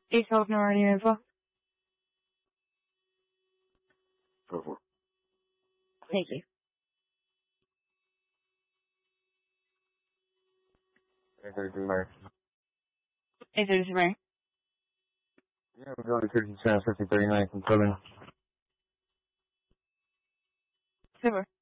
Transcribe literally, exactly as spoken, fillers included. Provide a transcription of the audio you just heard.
East Open Radio info. Go for it. Thank you. eight thirty-three, Mary. eight thirty-three, Mary. Yeah, we're going to thirteen South, fifty thirty-nine from Southern. Super.